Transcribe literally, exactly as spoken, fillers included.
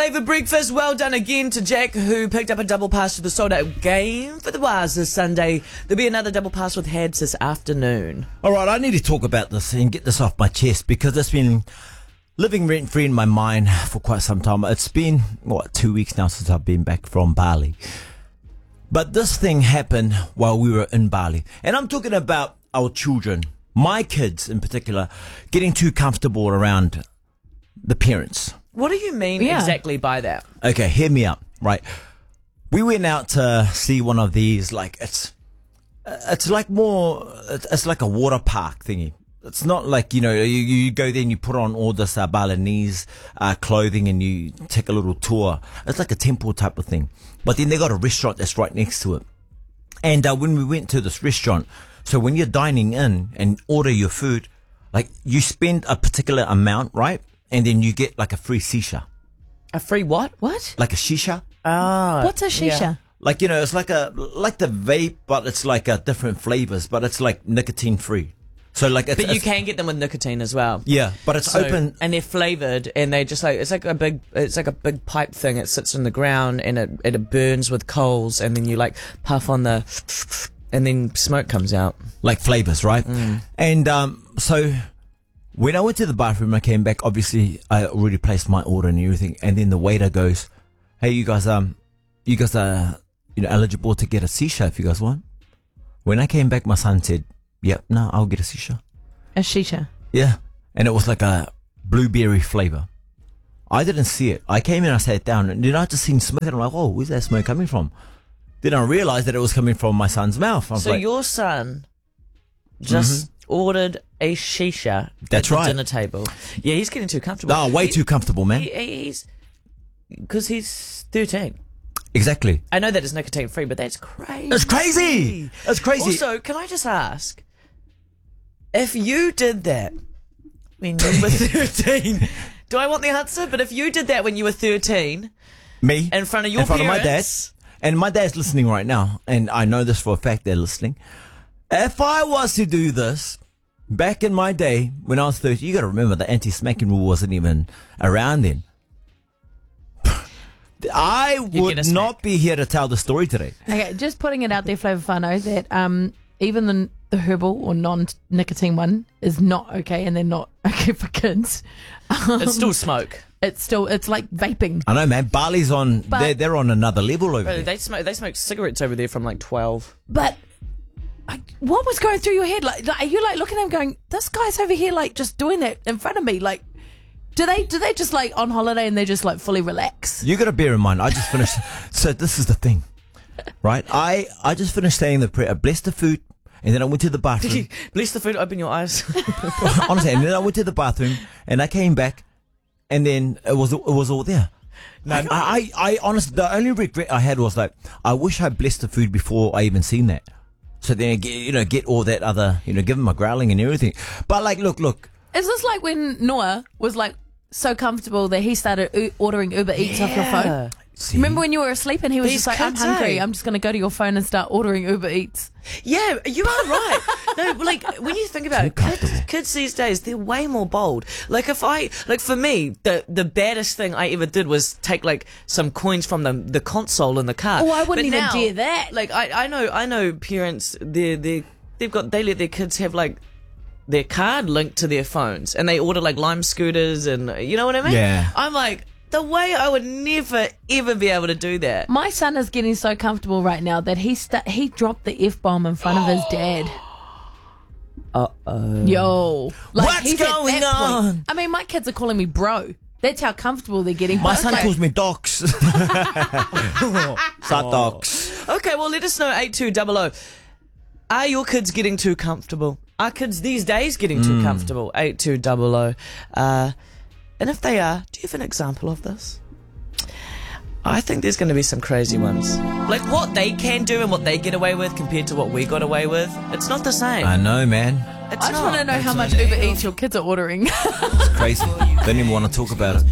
favourite breakfast. Well done again to Jack, who picked up a double pass to the sold-out game for the Waz this Sunday. There'll be another double pass with Hads this afternoon. All right, I need to talk about this and get this off my chest because it's been living rent-free in my mind for quite some time. It's been, what, two weeks now since I've been back from Bali. But this thing happened while we were in Bali. And I'm talking about our children, my kids in particular, getting too comfortable around the parents. What do you mean Yeah. exactly by that? Okay, hear me out, right? We went out to see one of these, like, it's it's like more, it's, it's like a water park thingy. It's not like, you know, you, you go there and you put on all this uh, Balinese uh, clothing and you take a little tour. It's like a temple type of thing. But then they got a restaurant that's right next to it. And uh, when we went to this restaurant, so when you're dining in and order your food, like you spend a particular amount, right? And then you get like a free shisha. A free what? What? Like a shisha. Ah, What's a shisha? yeah. Like, you know, it's like a like the vape, but it's like a different flavors, but it's like nicotine free. So like, it's, But you it's, can get them with nicotine as well. yeah, but it's So- open. and they're flavored, and they just like it's like a big it's like a big pipe thing. It sits in the ground, and it and it burns with coals, and then you like puff on the, and then smoke comes out. Like flavors, right? Mm. And um, so when I went to the bathroom, I came back. Obviously, I already placed my order and everything. And then the waiter goes, "Hey, you guys, um, you guys are you know eligible to get a shisha if you guys want." When I came back, my son said, "Yep, no, I'll get a shisha." A shisha. Yeah, and it was like a blueberry flavor. I didn't see it. I came in, I sat down, and then I just seen smoke, and I'm like, "Oh, where's that smoke coming from?" Then I realized that it was coming from my son's mouth. I was So like, your son just ordered a shisha That's at the right. dinner table. Yeah, he's getting too comfortable. "Oh, way He- too comfortable, man." He, he's because he's thirteen. Exactly. I know that it's nicotine free, but that's crazy. It's crazy. It's crazy. Also, can I just ask, if you did that when you were thirteen, do I want the answer? But if you did that when you were thirteen, Me in front of your in front of my dad, parents- and my dad's listening right now, and I know this for a fact they're listening. If I was to do this back in my day when I was thirteen, you got to remember the anti-smacking rule wasn't even around then. I get would a smack. not be here to tell the story today. Okay, just putting it out there, Flavour Whānau, that um, even the, the herbal or non-nicotine one is not okay, and they're not okay for kids. Um, it's still smoke. It's still, it's like vaping. I know, man. Bali's on. But- They're, they're on another level over Bro, there. they smoke. They smoke cigarettes over there from like twelve. But like, what was going through your head? Like, like, are you like looking at him going, this guy's over here like just doing that in front of me? Like, do they do they just like on holiday and they just like fully relax? You got to bear in mind, I just finished. So this is the thing, right? I I just finished saying the prayer, bless the food, and then I went to the bathroom. Bless the food. Open your eyes. Honestly, and then I went to the bathroom, and I came back, and then it was it was all there. No, I, I, I honestly, the only regret I had was like, I wish I blessed the food before I even seen that. So then, I get, you know, get all that other, you know, give him a growling and everything. But like, look, look. Is this like when Noah was like so comfortable that he started u- ordering Uber Eats off your phone? See, Remember when you were asleep and he was These just like, I'm kids, hungry, eh? I'm just going to go to your phone and start ordering Uber Eats. Yeah, you are right. No, but like when you think about Too it, kids, comfortable. kids these days, they're way more bold. Like if I, like for me, the the baddest thing I ever did was take like some coins from the the console in the car. Oh, I wouldn't But even now, dare that. Like I, I know, I know parents, they they they've got they let their kids have like their card linked to their phones, and they order like Lime scooters, and you know what I mean? Yeah. I'm like, the way I would never ever be able to do that. My son is getting so comfortable right now that he sta- he dropped the F-bomb in front of his dad. Uh-oh. Yo. Like, What's he's at going that point. on? I mean, my kids are calling me bro. That's how comfortable they're getting. my But son okay. calls me docs. Sat docs. Okay, well, let us know, eight two double oh. Are your kids getting too comfortable? Are kids these days getting too comfortable? eight two double oh. Uh, and if they are, do you have an example of this? I think there's going to be some crazy ones. Like what they can do and what they get away with compared to what we got away with. It's not the same. I know, man. It's I just not. want to know how much Uber Eats your kids are ordering. It's crazy. Don't even want to talk about it.